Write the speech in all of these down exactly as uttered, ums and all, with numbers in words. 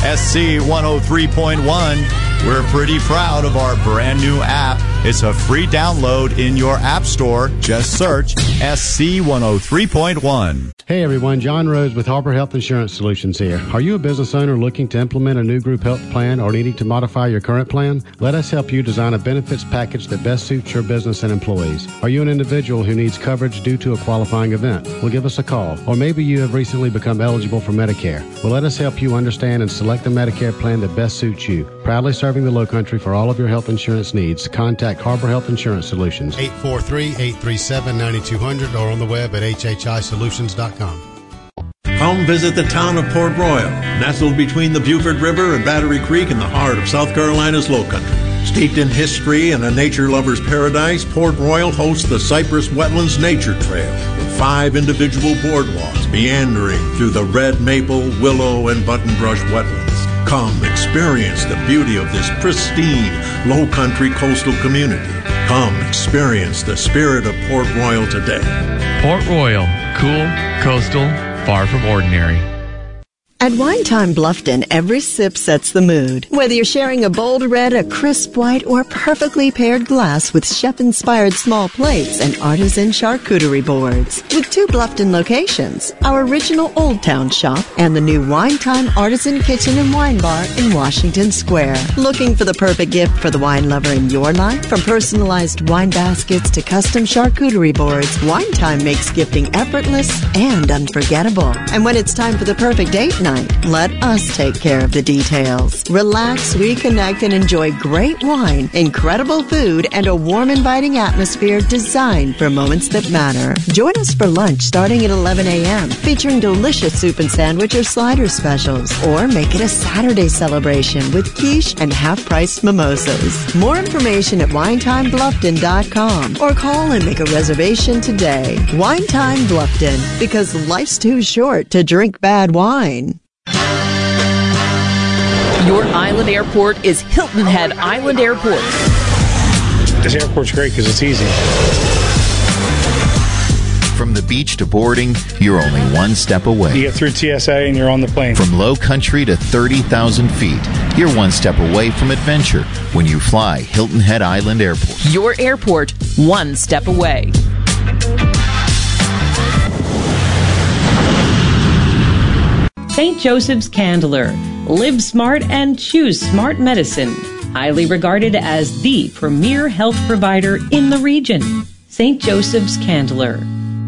S C one oh three point one. We're pretty proud of our brand new app. It's a free download in your app store. Just search S C one oh three point one. Hey everyone, John Rose with Harbor Health Insurance Solutions here. Are you a business owner looking to implement a new group health plan or needing to modify your current plan? Let us help you design a benefits package that best suits your business and employees. Are you an individual who needs coverage due to a qualifying event? Well, give us a call. Or maybe you have recently become eligible for Medicare. Well, let us help you understand and select the Medicare plan that best suits you. Proudly serving the Lowcountry for all of your health insurance needs. Contact Harbor Health Insurance Solutions. eight four three, eight three seven, nine two zero zero or on the web at h h i solutions dot com. Come visit the town of Port Royal, nestled between the Buford River and Battery Creek in the heart of South Carolina's Lowcountry. Steeped in history and a nature lover's paradise, Port Royal hosts the Cypress Wetlands Nature Trail with five individual boardwalks meandering through the red maple, willow, and buttonbrush wetlands. Come experience the beauty of this pristine Lowcountry coastal community. Come experience the spirit of Port Royal today. Port Royal, cool, coastal, far from ordinary. At Wine Time Bluffton, every sip sets the mood. Whether you're sharing a bold red, a crisp white, or perfectly paired glass with chef-inspired small plates and artisan charcuterie boards. With two Bluffton locations, our original Old Town shop and the new Wine Time Artisan Kitchen and Wine Bar in Washington Square. Looking for the perfect gift for the wine lover in your life? From personalized wine baskets to custom charcuterie boards, Wine Time makes gifting effortless and unforgettable. And when it's time for the perfect date night, let us take care of the details. Relax, reconnect, and enjoy great wine, incredible food, and a warm, inviting atmosphere designed for moments that matter. Join us for lunch starting at eleven a.m., featuring delicious soup and sandwich or slider specials. Or make it a Saturday celebration with quiche and half-price mimosas. More information at wine time bluffton dot com or call and make a reservation today. Wine Time Bluffton, because life's too short to drink bad wine. Your island airport is Hilton Head Island Airport. This airport's great because it's easy. From the beach to boarding, you're only one step away. You get through T S A and you're on the plane. From low country to thirty thousand feet, you're one step away from adventure when you fly Hilton Head Island Airport. Your airport, one step away. Saint Joseph's Candler. Live smart and choose smart medicine. Highly regarded as the premier health provider in the region. Saint Joseph's Candler.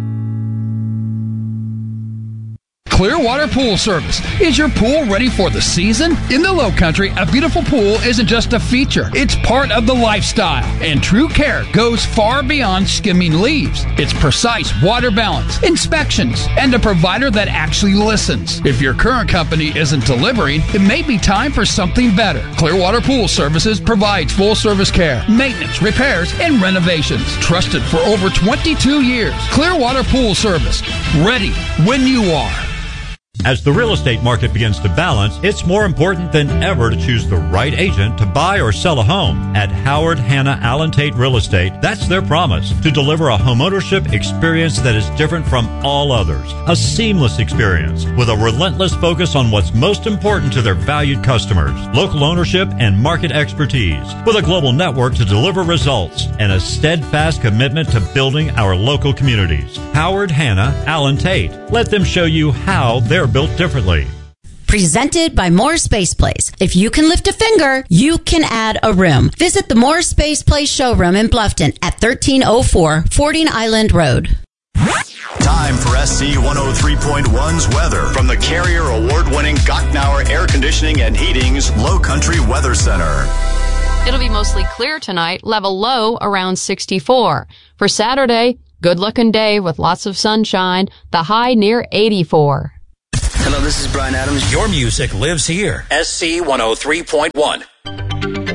Clearwater Pool Service. Is your pool ready for the season? In the Lowcountry, a beautiful pool isn't just a feature. It's part of the lifestyle. And true care goes far beyond skimming leaves. It's precise water balance, inspections, and a provider that actually listens. If your current company isn't delivering, it may be time for something better. Clearwater Pool Services provides full-service care, maintenance, repairs, and renovations. Trusted for over twenty-two years. Clearwater Pool Service. Ready when you are. As the real estate market begins to balance, it's more important than ever to choose the right agent to buy or sell a home. At Howard Hanna Allen Tate Real Estate, that's their promise, to deliver a homeownership experience that is different from all others. A seamless experience with a relentless focus on what's most important to their valued customers. Local ownership and market expertise with a global network to deliver results and a steadfast commitment to building our local communities. Howard Hanna Allen Tate. Let them show you how they're built differently. Presented by More Space Place. If you can lift a finger, you can add a room. Visit the More Space Place showroom in Bluffton at thirteen oh four Fording Island Road. Time for S C one oh three point one's weather from the Carrier Award-winning Gottnauer Air Conditioning and Heating's Low Country Weather Center. It'll be mostly clear tonight, level low around sixty-four. For Saturday, good-looking day with lots of sunshine, the high near eighty-four. Hello, this is Brian Adams. Your music lives here. S C one oh three point one.